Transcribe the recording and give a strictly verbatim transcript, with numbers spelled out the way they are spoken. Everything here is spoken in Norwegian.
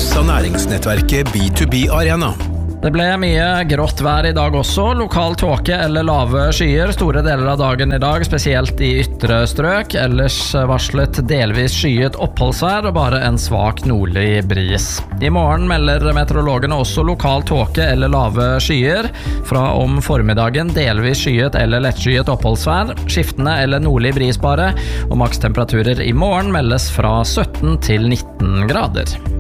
produseres av næringsnettverket B to B Arena. Det ble mye grått vær i dag også, lokal tåke eller lave skyer store deler av dagen i dag, spesielt i ytre strøk, ellers varslet delvis skyet oppholdsvær og bare en svak nordlig bris. I morgen melder meteorologene også lokal tåke eller lave skyer, fra om formiddagen delvis skyet eller lettskyet oppholdsvær, skiftende eller nordlig brisbare, og makstemperaturer i morgen meldes fra sytten til nitten grader.